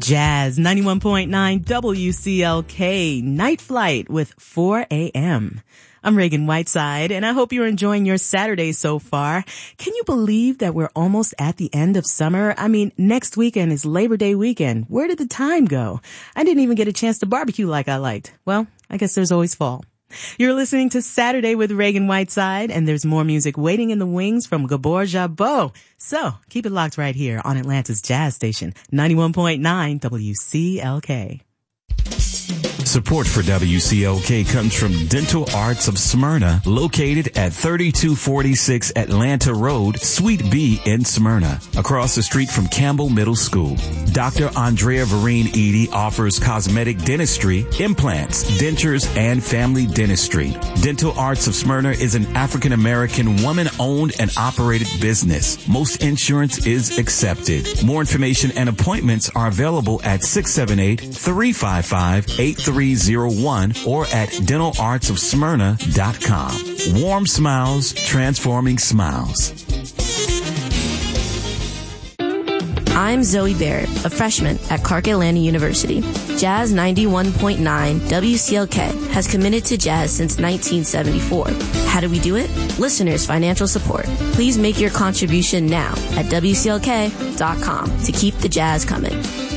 Jazz 91.9 WCLK Night Flight with 4 a.m. I'm Reagan Whiteside, and I hope you're enjoying your Saturday so far. Can you believe that we're almost at the end of summer? I mean, next weekend is Labor Day weekend. Where did the time go? I didn't even get a chance to barbecue like I liked. Well, I guess there's always fall. You're listening to Saturday with Reagan Whiteside, and there's more music waiting in the wings from Gabor Szabo. So keep it locked right here on Atlanta's Jazz Station, 91.9 WCLK. Support for WCLK comes from Dental Arts of Smyrna, located at 3246 Atlanta Road, Suite B in Smyrna, across the street from Campbell Middle School. Dr. Andrea Vereen Edie offers cosmetic dentistry, implants, dentures, and family dentistry. Dental Arts of Smyrna is an African-American woman-owned and operated business. Most insurance is accepted. More information and appointments are available at 678-355-8301 or at dentalartsofsmyrna.com. Warm smiles, transforming smiles. I'm Zoe Barrett, a freshman at Clark Atlanta University. Jazz 91.9 WCLK has committed to jazz since 1974. How do we do it? Listeners' financial support. Please make your contribution now at WCLK.com to keep the jazz coming.